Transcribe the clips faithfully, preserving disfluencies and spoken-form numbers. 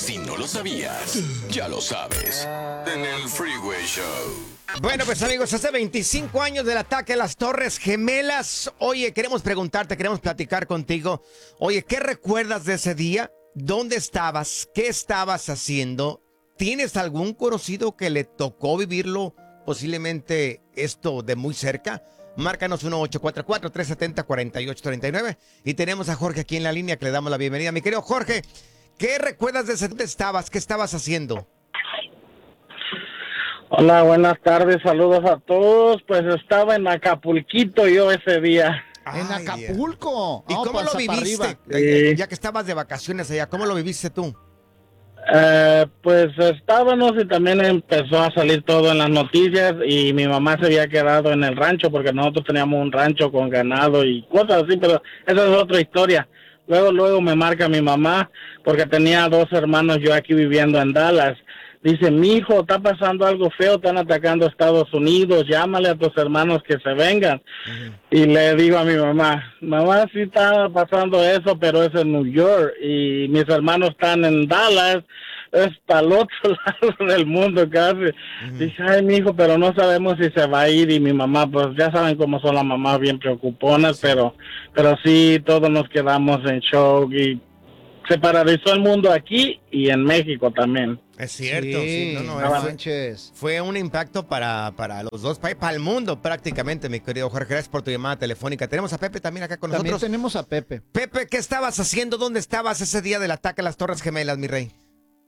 Si no lo sabías, ya lo sabes. En el Freeway Show. Bueno, pues amigos, hace veinticinco años del ataque a las Torres Gemelas. Oye, queremos preguntarte, queremos platicar contigo. Oye, ¿qué recuerdas de ese día? ¿Dónde estabas? ¿Qué estabas haciendo? ¿Tienes algún conocido que le tocó vivirlo, posiblemente esto de muy cerca? Márcanos uno ocho cuatro cuatro, tres siete cero, cuatro ocho tres nueve. Y tenemos a Jorge aquí en la línea que le damos la bienvenida. Mi querido Jorge, ¿qué recuerdas de ese dónde estabas? ¿Qué estabas haciendo? Hola, buenas tardes, saludos a todos. Pues estaba en Acapulquito yo ese día. Ay, en Acapulco. ¿Y oh, cómo lo viviste? Sí. Ya, ya que estabas de vacaciones allá, ¿cómo lo viviste tú? Eh, pues estábamos y también empezó a salir todo en las noticias y mi mamá se había quedado en el rancho porque nosotros teníamos un rancho con ganado y cosas así, pero esa es otra historia. Luego, luego me marca mi mamá porque tenía dos hermanos yo aquí viviendo en Dallas. Dice, mi hijo, está pasando algo feo, están atacando a Estados Unidos, llámale a tus hermanos que se vengan. Uh-huh. Y le digo a mi mamá, mamá, sí está pasando eso, pero es en New York y mis hermanos están en Dallas, es para el otro lado del mundo casi. Uh-huh. Dice, ay, mi hijo, pero no sabemos si se va a ir. Y mi mamá, pues ya saben cómo son las mamás, bien preocuponas, sí. pero, pero sí, todos nos quedamos en shock y se paralizó el mundo aquí y en México también. Es cierto, sí, sí no, no, no fue, fue un impacto para, para los dos países, para el mundo prácticamente, mi querido Jorge. Gracias por tu llamada telefónica. Tenemos a Pepe también acá con también nosotros. También tenemos a Pepe. Pepe, ¿qué estabas haciendo? ¿Dónde estabas ese día del ataque a las Torres Gemelas, mi rey?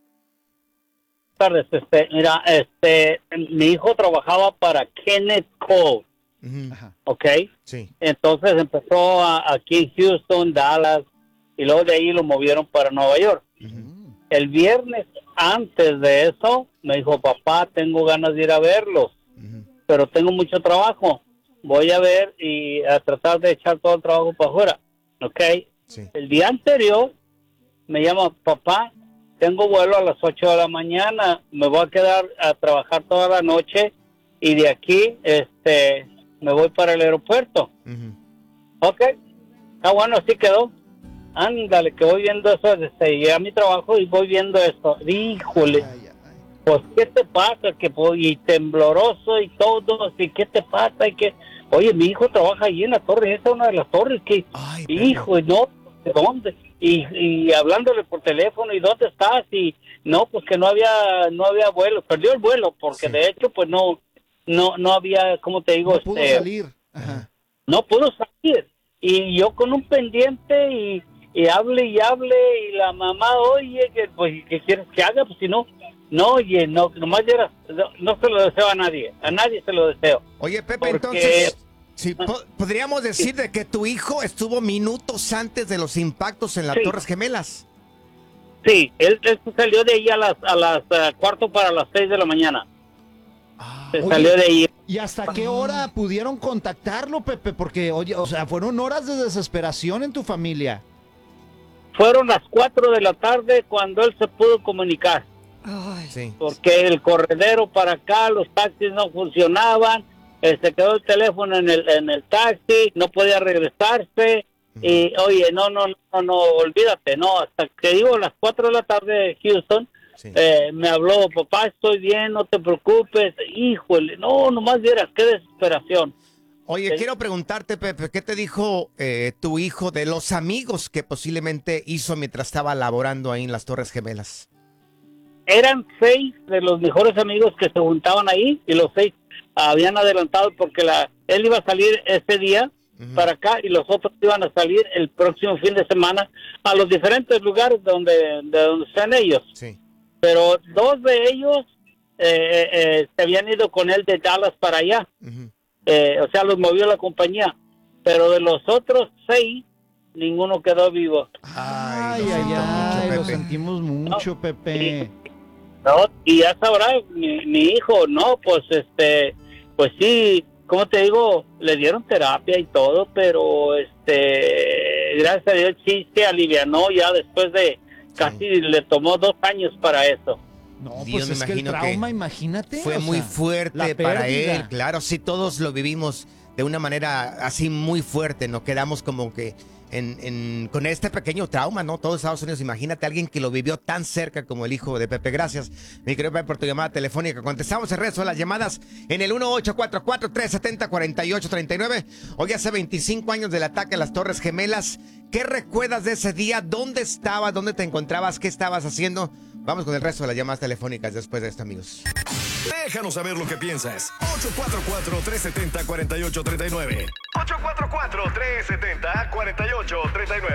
Buenas tardes, este, mira, este, mi hijo trabajaba para Kenneth Cole, uh-huh. ¿ok? Sí. Entonces empezó a, aquí en Houston, Dallas, y luego de ahí lo movieron para Nueva York. Uh-huh. El viernes antes de eso me dijo, papá, tengo ganas de ir a verlos, uh-huh. pero tengo mucho trabajo. Voy a ver y a tratar de echar todo el trabajo para afuera, ¿ok? Sí. El día anterior me llama, papá, tengo vuelo a las ocho de la mañana, me voy a quedar a trabajar toda la noche y de aquí este me voy para el aeropuerto. Uh-huh. Ok, está bueno, así quedó. Ándale, que voy viendo eso, este, llegué a mi trabajo y voy viendo esto. Híjole, ay, ay, ay. Pues, ¿qué te pasa? Que y tembloroso y todo, ¿y qué te pasa? Y que, oye, mi hijo trabaja allí en la torre, esa es una de las torres que, ay, hijo, no, ¿de dónde? Y, y hablándole por teléfono, ¿y dónde estás? Y, no, pues que no había, no había vuelo, perdió el vuelo, porque sí. de hecho, pues no, no, no había, ¿cómo te digo? No pudo este, salir. Ajá. No pudo salir. Y yo con un pendiente y y hable y hable y la mamá, oye, que pues ¿qué quieres que haga? Pues si no, no, oye, no, nomás era, no, no se lo deseo a nadie, a nadie se lo deseo. Oye, Pepe, porque... entonces, sí, po- podríamos decir de que tu hijo estuvo minutos antes de los impactos en las sí. Torres Gemelas. Sí, él, él salió de ahí a las, a las uh, cuarto para las seis de la mañana. Ah, se oye, salió de ahí. ¿Y hasta qué hora pudieron contactarlo, Pepe? Porque, oye, o sea, fueron horas de desesperación en tu familia. Fueron las cuatro de la tarde cuando él se pudo comunicar. Ay, sí. Porque el corredero para acá, los taxis no funcionaban, eh, se quedó el teléfono en el en el taxi, no podía regresarse. Uh-huh. Y, oye, no, no, no, no, olvídate, no, hasta que digo las cuatro de la tarde de Houston, sí. eh, me habló, papá, estoy bien, no te preocupes. Híjole, no, nomás vieras, qué desesperación. Oye, ¿Sí? quiero preguntarte, Pepe, ¿qué te dijo eh, tu hijo de los amigos que posiblemente hizo mientras estaba laborando ahí en las Torres Gemelas? Eran seis de los mejores amigos que se juntaban ahí y los seis habían adelantado porque la él iba a salir ese día uh-huh. para acá y los otros iban a salir el próximo fin de semana a los diferentes lugares donde, de donde están ellos. Sí. Pero dos de ellos eh, eh, se habían ido con él de Dallas para allá. Uh-huh. Eh, o sea, los movió la compañía, pero de los otros seis, ninguno quedó vivo. Ay, ay, ay, ay lo sentimos mucho, no, Pepe. Y, no, y ya sabrá, mi, mi hijo, no, pues, este, pues sí, como te digo, le dieron terapia y todo, pero, este, gracias a Dios sí se alivianó ya después de, casi sí. le tomó dos años para eso. No, pues Dios, es que el trauma, que imagínate. Fue muy sea, fuerte para él, claro, sí, todos lo vivimos de una manera así muy fuerte, nos quedamos como que en, en- con este pequeño trauma, ¿no? Todo Estados Unidos, imagínate a alguien que lo vivió tan cerca como el hijo de Pepe. Gracias, mi querido Pepe, por tu llamada telefónica. Contestamos el resto de las llamadas en el uno ocho cuatro cuatro, tres siete cero, cuatro ocho tres nueve. Hoy hace veinticinco años del ataque a las Torres Gemelas. ¿Qué recuerdas de ese día? ¿Dónde estabas? ¿Dónde te encontrabas? ¿Qué estabas haciendo? Vamos con el resto de las llamadas telefónicas después de esto, amigos. Déjanos saber lo que piensas. ocho cuatro cuatro, tres siete cero, cuatro ocho tres nueve. ocho cuatro cuatro, tres siete cero, cuatro ocho tres nueve.